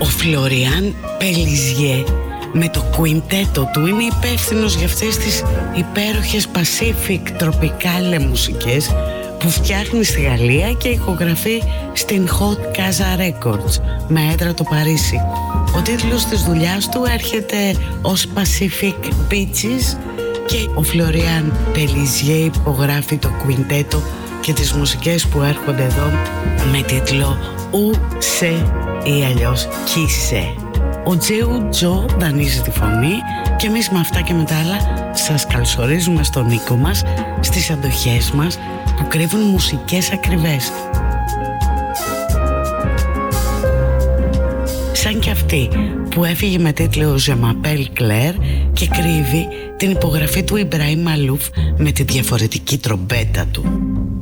Ο Φλωριάν Πελιζιέ με το κουιντέτο του είναι υπεύθυνος για αυτές τις υπέροχες Pacific τροπικάλε μουσικές που φτιάχνει στη Γαλλία και ηχογραφεί στην Hot Casa Records με έδρα το Παρίσι. Ο τίτλος της δουλειάς του έρχεται ως Pacific Beaches και ο Φλωριάν Πελιζιέ υπογράφει το κουιντέτο και τις μουσικές που έρχονται εδώ με τίτλο «Ου σε» ή αλλιώς «Κίσε». Ο Τζέου Τζο δανείζει τη φωνή και εμείς με αυτά και με τα άλλα σας καλωσορίζουμε στον οίκο μας, στις αντοχές μας που κρύβουν μουσικές ακριβές. Σαν και αυτή που έφυγε με τίτλο «Je m'appelle Claire» και κρύβει την υπογραφή του Ιμπραήμ Μαλούφ με τη διαφορετική τρομπέτα του.